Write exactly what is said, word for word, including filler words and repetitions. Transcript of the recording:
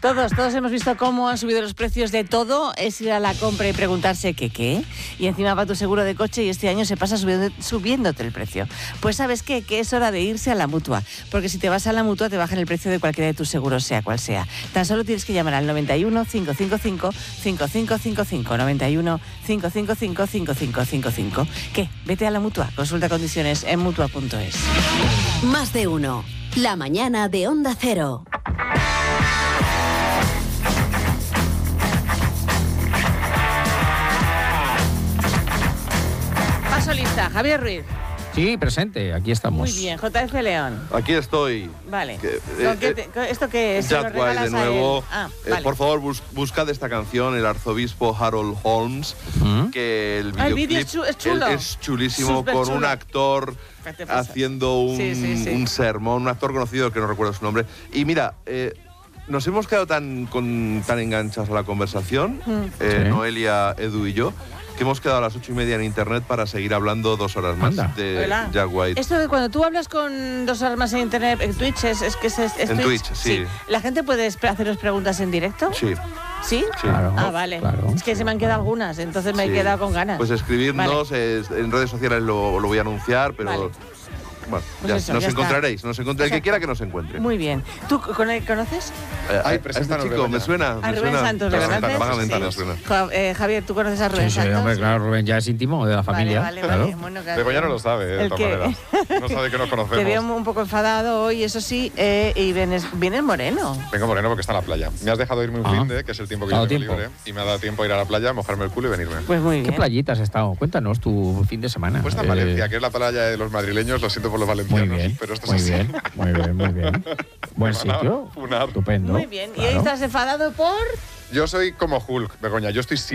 Todos, todos hemos visto cómo han subido los precios de todo. Es ir a la compra y preguntarse qué, qué. Y encima va tu seguro de coche y este año se pasa subiendo, subiéndote el precio. Pues ¿sabes qué? Que es hora de irse a la Mutua. Porque si te vas a la Mutua te bajan el precio de cualquiera de tus seguros, sea cual sea. Tan solo tienes que llamar al noventa y uno, cinco cinco cinco, cinco cinco cinco cinco. noventa y uno, cinco cinco cinco, cinco cinco cinco cinco. ¿Qué? Vete a la Mutua. Consulta condiciones en mutua punto es. Más de uno. La mañana de Onda Cero. Paso lista. Javier Ruiz. Sí, presente, aquí estamos. Muy bien. J F León. Aquí estoy. Vale. Que, ¿Con qué eh, te- con ¿Esto qué es? ¿Se lo Jack White regalas de a él? nuevo. Ah, Eh, vale. por favor, bus- buscad esta canción, el arzobispo Harold Holmes, ¿Mm? que el Ah, el videoclip vídeo es chu- es chulo. él es chulísimo, Súper con chulo. un actor ¿Qué te pasa? haciendo un, Sí, sí, sí. un sermón, un actor conocido que no recuerdo su nombre. Y mira, eh, nos hemos quedado tan, con, tan enganchados a la conversación, Mm. eh, Sí. Noelia, Edu y yo, que hemos quedado a las ocho y media en internet para seguir hablando dos horas más Anda. de Hola. Jack White. Esto de cuando tú hablas con dos armas en internet, en Twitch, es, es que es, es En Twitch, sí. ¿La gente puede esp- haceros preguntas en directo? Sí. ¿Sí? Sí. Claro. Ah, vale. Claro. Es que se me han quedado algunas, entonces me he Sí. quedado con ganas. Pues escribirnos, eh, en redes sociales lo, lo voy a anunciar, pero Vale. bueno, Pues ya, eso, nos ya está. encontraréis, nos encontraréis, el que Exacto. quiera que nos encuentre. Muy bien. ¿Tú con- conoces? Eh, Ay, a- a preséntanos, este chico, Begoña. me suena, A me Rubén suena. Santos, ¿lo Vagamente, conoces? vagamente Sí. me suena. Jo- eh, Javier, ¿tú conoces a Rubén Sí, sí, Santos? hombre, claro, Rubén ya es íntimo de la familia. Vale, vale, claro. vale. Bueno, claro. Begoña no lo sabe, eh, de El todas que- maneras. No sabe que nos Te veo conocemos. un poco enfadado hoy, eso sí, eh, y vienes, vienes moreno. Vengo moreno porque está en la playa. Me has dejado irme un Ah. fin de, que es el tiempo que yo Dado tengo tiempo. libre, y me ha dado tiempo a ir a la playa, mojarme el culo y venirme. Pues muy ¿Qué bien. playita has estado? Cuéntanos tu fin de semana. Pues está en Eh, Valencia, que es la playa de los madrileños, lo siento por los Muy valencianos, bien, pero esto es muy así. bien, muy bien, muy bien. Buen Me van a sitio, funar. estupendo. Muy bien. ¿Y claro. ahí estás enfadado por...? Yo soy como Hulk, Begoña, yo estoy